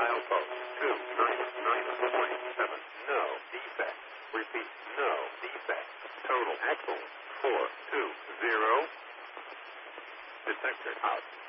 Milepost 29947. No defect. Repeat, no defect. Total excellent. 420. Detector out.